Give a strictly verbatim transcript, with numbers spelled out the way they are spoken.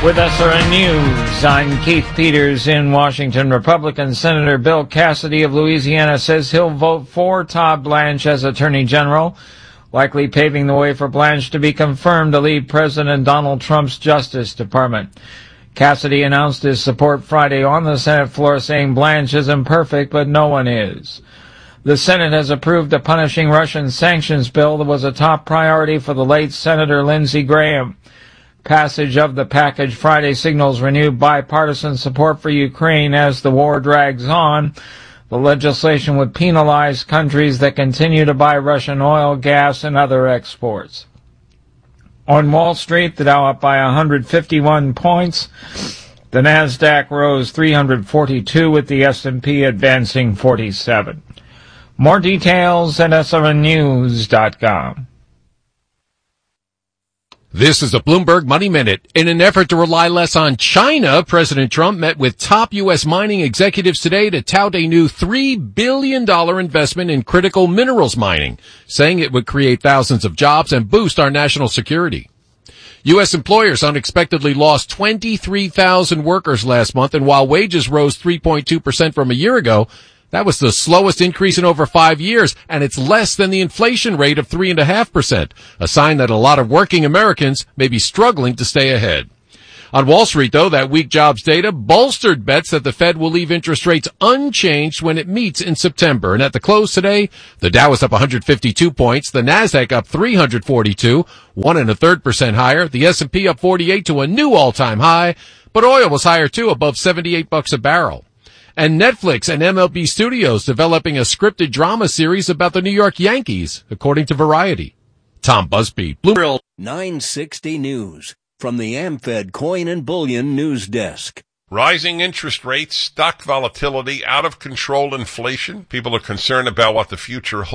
With S R N News, I'm Keith Peters in Washington. Republican Senator Bill Cassidy of Louisiana says he'll vote for Todd Blanche as Attorney General, likely paving the way for Blanche to be confirmed to lead President Donald Trump's Justice Department. Cassidy announced his support Friday on the Senate floor, saying Blanche isn't perfect, but no one is. The Senate has approved a punishing Russian sanctions bill that was a top priority for the late Senator Lindsey Graham. Passage of the package Friday signals renewed bipartisan support for Ukraine as the war drags on. The legislation would penalize countries that continue to buy Russian oil, gas, and other exports. On Wall Street, the Dow up by one hundred fifty-one points. The Nasdaq rose three hundred forty-two, with the S and P advancing forty-seven. More details at S R N news dot com. This is a Bloomberg Money Minute. In an effort to rely less on China, President Trump met with top U S mining executives today to tout a new three billion dollars investment in critical minerals mining, saying it would create thousands of jobs and boost our national security. U S employers unexpectedly lost twenty-three thousand workers last month, and while wages rose three point two percent from a year ago, that was the slowest increase in over five years, and it's less than the inflation rate of three point five percent, a sign that a lot of working Americans may be struggling to stay ahead. On Wall Street, though, that weak jobs data bolstered bets that the Fed will leave interest rates unchanged when it meets in September. And at the close today, the Dow was up one hundred fifty-two points, the Nasdaq up three hundred forty-two, one and a third percent higher, the S and P up forty-eight to a new all-time high, but oil was higher too, above seventy-eight bucks a barrel. And Netflix and M L B Studios developing a scripted drama series about the New York Yankees, according to Variety. Tom Busby, Bloomberg. nine sixty News, from the AmFed Coin and Bullion News Desk. Rising interest rates, stock volatility, out of control inflation. People are concerned about what the future holds.